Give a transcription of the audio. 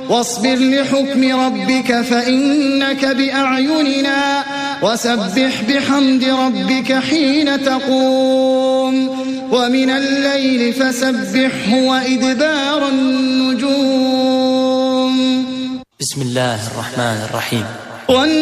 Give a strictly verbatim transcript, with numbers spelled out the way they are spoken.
واصبر لحكم ربك فإنك بأعيننا وسبح بحمد ربك حين تقوم ومن الليل فسبحه وإدبار النجوم. بسم الله الرحمن الرحيم.